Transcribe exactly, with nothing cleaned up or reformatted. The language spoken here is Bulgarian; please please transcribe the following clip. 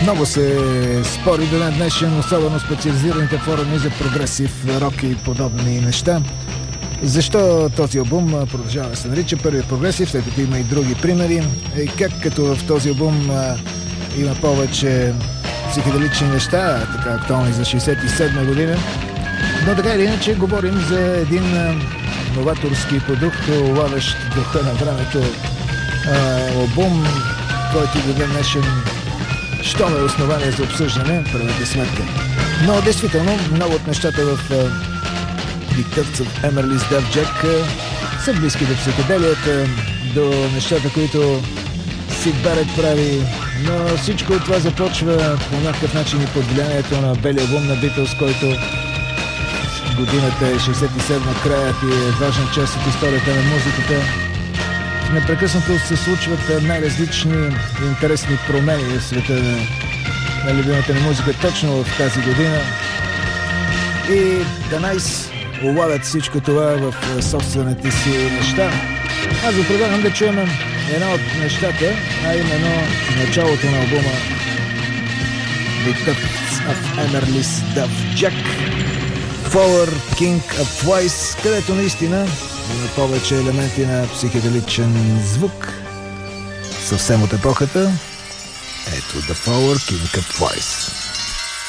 Много се спори до ден днешен, особено специализираните форуми за прогресив рок и подобни неща. Защо този албум продължава да се нарича първият прогресив, след като има и други примери? И как като в този албум а, има повече психоделични неща, така актуални за шейсет и седма година. Но така или иначе говорим за един а, новаторски продукт, улавящ духа на времето а, албум, който до ден днешен що е основание за обсъждане, правете сметка. Но действително много от нещата в The Tufts of Emerly's Daft Jack са близки до психоделията, до нещата, които Сид Барет прави, но всичко това започва по някакъв начин и под влиянието на белия албум на Beatles, който годината е шейсет и седма, краят и е важна част от историята на музиката. Непрекъснато се случват най-различни интересни промени в света на, на любимата ни музика точно в тази година. И The Nice улавят всичко това в собствените си неща. Аз ви предлагам да чуем едно от нещата, а именно началото на албума The Tufts of Emerly's Daft Jack, Flower King of Twice, където наистина има повече елементи на психоделичен звук, съвсем от епохата. Ето The Flower King of Twice.